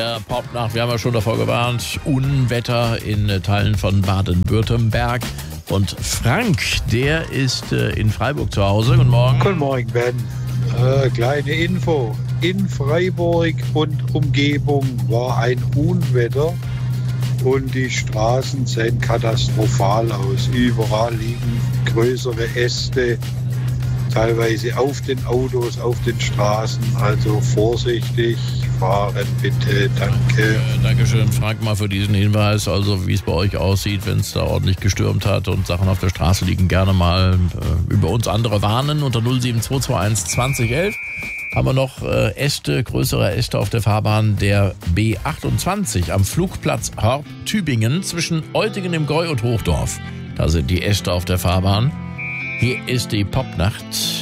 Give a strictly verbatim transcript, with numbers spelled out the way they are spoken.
der Popnacht. Wir haben ja schon davor gewarnt. Unwetter in Teilen von Baden-Württemberg. Und Frank, der ist äh, in Freiburg zu Hause. Guten Morgen. Guten Morgen, Ben. Äh, kleine Info. In Freiburg und Umgebung war ein Unwetter und die Straßen sehen katastrophal aus. Überall liegen größere Äste, teilweise auf den Autos, auf den Straßen. Also vorsichtig fahren, bitte. Danke. Äh, Dankeschön, Frank, mal für diesen Hinweis. Also wie es bei euch aussieht, wenn es da ordentlich gestürmt hat und Sachen auf der Straße liegen, gerne mal äh, über uns andere warnen. Unter null sieben zwei zwei eins zwanzig elf haben wir noch äh, Äste, größere Äste auf der Fahrbahn der B achtundzwanzig am Flugplatz Horb-Tübingen zwischen Eutingen im Gäu und Hochdorf. Da sind die Äste auf der Fahrbahn. Hier ist die Popnacht.